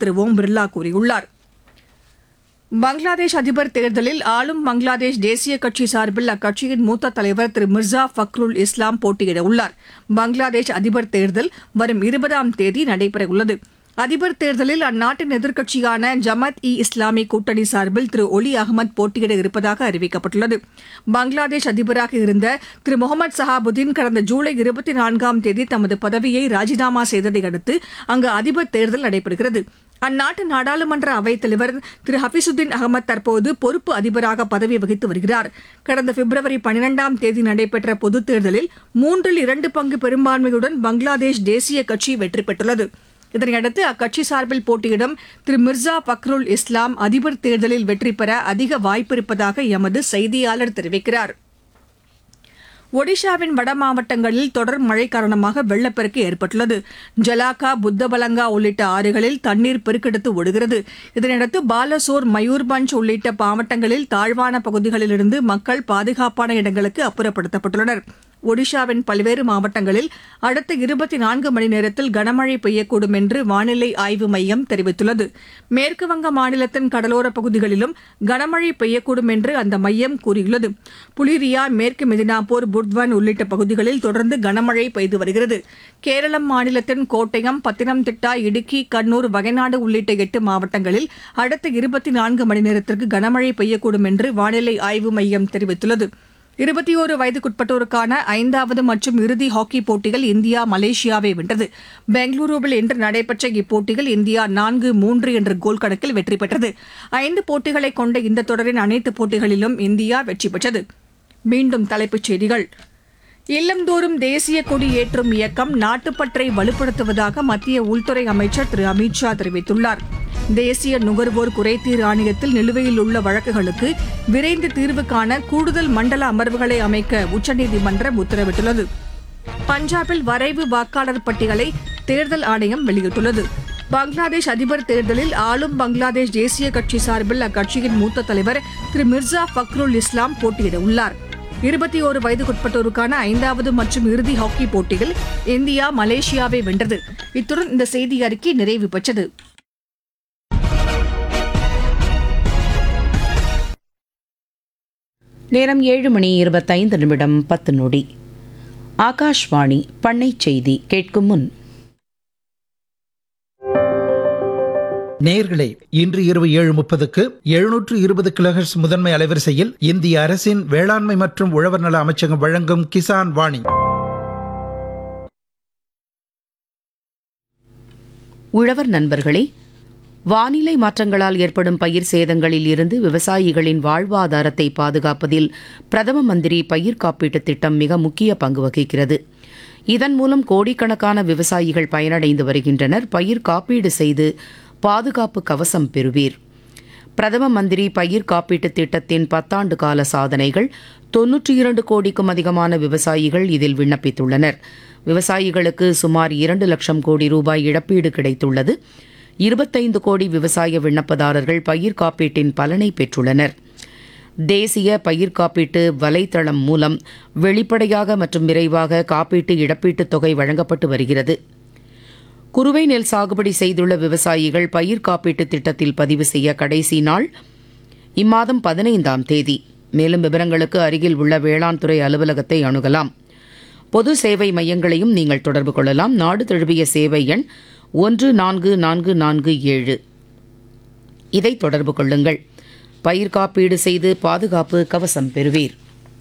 திரு ஓம் பிர்லா கூறியுள்ளார். பங்களாதேஷ் அதிபர் தேர்தலில் ஆளும் பங்களாதேஷ் தேசிய கட்சி சார்பில் அக்கட்சியின் மூத்த தலைவர் திரு மிர்சா ஃபக்ருல் இஸ்லாம் போட்டியிட உள்ளார். பங்களாதேஷ் அதிபர் தேர்தல் வரும் 20ஆம் தேதி நடைபெறவுள்ளது. அதிபர் தேர்தலில் அந்நாட்டின் எதிர்க்கட்சியான ஜமாத் இஸ்லாமி கூட்டணி சார்பில் திரு ஒலி அகமது போட்டியிட இருப்பதாக அறிவிக்கப்பட்டுள்ளது. பங்களாதேஷ் அதிபராக இருந்த திரு முகமது சஹாபுதீன் கடந்த ஜூலை 24ஆம் தேதி தமது பதவியை ராஜினாமா செய்ததை அடுத்து அங்கு அதிபர் தேர்தல் நடைபெறுகிறது. அந்நாட்டு நாடாளுமன்ற அவைத்தலைவர் திரு ஹபீசுதீன் அகமது தற்போது பொறுப்பு அதிபராக பதவி வகித்து வருகிறார். கடந்த பிப்ரவரி 12ஆம் தேதி நடைபெற்ற பொதுத் தேர்தலில் 2 பங்கு பெரும்பான்மையுடன் பங்களாதேஷ் தேசிய கட்சி வெற்றி பெற்றுள்ளது. இதனையடுத்து அக்கட்சி சார்பில் போட்டியிடும் திரு மிர்சா ஃபக்ருல் இஸ்லாம் அதிபர் தேர்தலில் வெற்றி பெற அதிக வாய்ப்பிருப்பதாக எமது செய்தியாளர் தெரிவிக்கிறார். ஒடிஷாவின் வட மாவட்டங்களில் தொடர் மழை காரணமாக வெள்ளப்பெருக்கு ஏற்பட்டுள்ளது. ஜலாக்கா, புத்தபலங்கா உள்ளிட்ட ஆறுகளில் தண்ணீர் பெருக்கெடுத்து ஓடுகிறது. இதனையடுத்து பாலசோர், மயூர்பஞ்ச் உள்ளிட்ட மாவட்டங்களில் தாழ்வான பகுதிகளிலிருந்து மக்கள் பாதுகாப்பான இடங்களுக்கு அப்புறப்படுத்தப்பட்டுள்ளனர். ஒடிஷாவின் பல்வேறு மாவட்டங்களில் அடுத்த 24 மணி நேரத்தில் கனமழை பெய்யக்கூடும் என்று வானிலை ஆய்வு மையம் தெரிவித்துள்ளது. மேற்குவங்க மாநிலத்தின் கடலோரப் பகுதிகளிலும் கனமழை பெய்யக்கூடும் என்று அந்த மையம் கூறியுள்ளது. புலிரியா, மேற்கு மெதினாப்பூர், புர்த்வன் உள்ளிட்ட பகுதிகளில் தொடர்ந்து கனமழை பெய்து வருகிறது. கேரளம் மாநிலத்தின் கோட்டயம், பத்தனம்திட்டா, இடுக்கி, கண்ணூர், வயநாடு உள்ளிட்ட 8 மாவட்டங்களில் அடுத்த 24 மணி நேரத்திற்கு கனமழை பெய்யக்கூடும் என்று வானிலை ஆய்வு மையம் தெரிவித்துள்ளது. 21 வயதுக்குட்பட்டோருக்கான 5வது மற்றும் இறுதி ஹாக்கி போட்டியில் இந்தியா மலேசியாவை வென்றது. பெங்களூருவில் இன்று நடைபெற்ற இப்போட்டியில் இந்தியா 4-3 என்ற கோல் கணக்கில் வெற்றி பெற்றது. 5 போட்டிகளை கொண்ட இந்த தொடரின் அனைத்து போட்டிகளிலும் இந்தியா வெற்றி பெற்றது. மீண்டும் தலைப்புச் செய்திகள். இல்லந்தோறும் தேசிய கொடி ஏற்றும் இயக்கம் நாட்டுப்பற்றை வலுப்படுத்துவதாக மத்திய உள்துறை அமைச்சர் திரு அமித் ஷா தெரிவித்துள்ளார். தேசிய நுகர்வோர் குறைதீர் ஆணையத்தில் நிலுவையில் உள்ள வழக்குகளுக்கு விரைந்து தீர்வு காண கூடுதல் மண்டல அமர்வுகளை அமைக்க உச்சநீதிமன்றம் உத்தரவிட்டுள்ளது. பஞ்சாபில் வரைவு வாக்காளர் பட்டியலை தேர்தல் ஆணையம் வெளியிட்டுள்ளது. பங்களாதேஷ் அதிபர் தேர்தலில் ஆளும் பங்களாதேஷ் தேசிய கட்சி சார்பில் அக்கட்சியின் மூத்த தலைவர் திரு மிர்சா ஃபக்ருல் இஸ்லாம் போட்டியிட உள்ளார். 21 வயதுக்குட்பட்டோருக்கான 5வது மற்றும் இறுதி ஹாக்கி போட்டியில் இந்தியா மலேசியாவை வென்றது. இத்துடன் இந்த செய்தி அறிக்கை நிறைவு பெற்றது. நேரம் 7:25 ஆகாஷ்வாணி பண்ணை செய்தி கேட்கும் முன் நேயர்களே, இன்று இரவு 7:30க்கு 720 கிலோஹெர்ட்ஸ் முதன்மை அலைவரிசையில் இந்திய அரசின் வேளாண்மை மற்றும் உழவர் நல அமைச்சகம் வழங்கும் கிசான் வாணி. உழவர் நண்பர்களே, வானிலை மாற்றங்களால் ஏற்படும் பயிர் சேதங்களில் இருந்து விவசாயிகளின் வாழ்வாதாரத்தை பாதுகாப்பதில் பிரதம மந்திரி பயிர் காப்பீட்டுத் திட்டம் மிக முக்கிய பங்கு வகிக்கிறது. இதன் மூலம் கோடிக்கணக்கான விவசாயிகள் பயனடைந்து வருகின்றனர். பயிர் காப்பீடு செய்து பாதுகாப்பு கவசம் பெறுவீர். பிரதம மந்திரி பயிர் காப்பீட்டுத் திட்டத்தின் 10 ஆண்டு கால சாதனைகள். 92 கோடிக்கும் அதிகமான விவசாயிகள் இதில் விண்ணப்பித்துள்ளனர். விவசாயிகளுக்கு சுமார் 2 லட்சம் கோடி ரூபாய் இழப்பீடு கிடைத்துள்ளது. 25 கோடி விவசாய விண்ணப்பதாரர்கள் பயிர் காப்பீட்டின் பலனை பெற்றுள்ளனர். தேசிய பயிர் காப்பீட்டு வலைத்தளம் மூலம் வெளிப்படையாக மற்றும் விரைவாக காப்பீட்டு இழப்பீட்டுத் தொகை வழங்கப்பட்டு வருகிறது. குறுவை நெல் சாகுபடி செய்துள்ள விவசாயிகள் பயிர் காப்பீட்டுத் திட்டத்தில் பதிவு செய்ய கடைசி நாள் இம்மாதம் 15ஆம் தேதி. மேலும் விவரங்களுக்கு அருகில் உள்ள வேளாண் துறை அலுவலகத்தை அணுகலாம். பொது சேவை மையங்களையும் நீங்கள் தொடர்பு கொள்ளலாம். நாடு தழுவிய சேவை எண் 14447. இதை தொடர்பு கொள்ளுங்கள். பயிர் காப்பீடு செய்து பாதுகாப்பு கவசம் பெறுவீர்.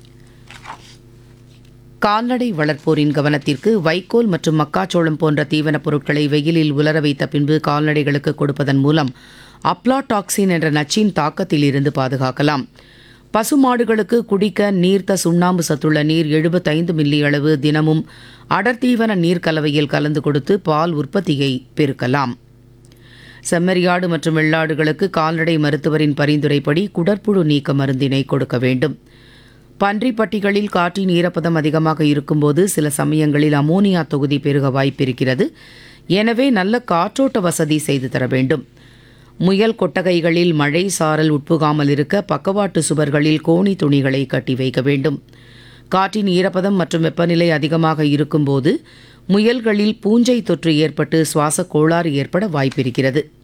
கால்நடை வளர்ப்போரின் கவனத்திற்கு வைக்கோல் மற்றும் மக்காச்சோளம் போன்ற தீவனப் பொருட்களை வெயிலில் உலர வைத்த பின்பு கால்நடைகளுக்கு கொடுப்பதன் மூலம் அப்லாடாக்சின் என்ற நச்சின் தாக்கத்தில் இருந்து பாதுகாக்கலாம். பசுமாடுகளுக்கு குடிக்க நீர்த்த சுண்ணாம்பு சத்துள்ள நீர் 75 மில்லி அளவு தினமும் அடர்த்தீவன நீர் கலவையில் கலந்து கொடுத்து பால் உற்பத்தியை பெருக்கலாம். செம்மறியாடு மற்றும் வெள்ளாடுகளுக்கு கால்நடை மருத்துவரின் பரிந்துரைப்படி குடற்புழு நீக்க மருந்தினை கொடுக்க வேண்டும். பன்றிப்பட்டிகளில் காற்றின் ஈரப்பதம் அதிகமாக இருக்கும்போது சில சமயங்களில் அமோனியா தொகுதி பெருக வாய்ப்பிருக்கிறது. எனவே நல்ல காற்றோட்ட வசதி செய்து தர வேண்டும். முயல் கொட்டகைகளில் மழை சாரல் உட்புகாமல் இருக்க பக்கவாட்டு சுவர்களில் கோணி துணிகளை கட்டி வைக்க வேண்டும். காற்றின் ஈரப்பதம் மற்றும் வெப்பநிலை அதிகமாக இருக்கும்போது முயல்களில் பூஞ்சை தொற்று ஏற்பட்டு சுவாச கோளாறு ஏற்பட வாய்ப்பிருக்கிறது.